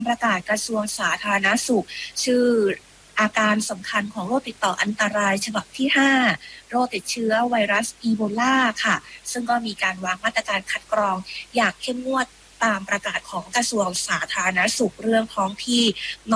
ประกาศกระทรวงสาธารณสุขชื่ออาการสำคัญของโรคติดต่ออันตรายฉบับที่ 5 โรคติดเชื้อไวรัสอีโบลาค่ะซึ่งก็มีการวางมาตรการคัดกรองอย่างเข้มงวดตามประกาศของกระทรวงสาธารณสุขเรื่องท้องที่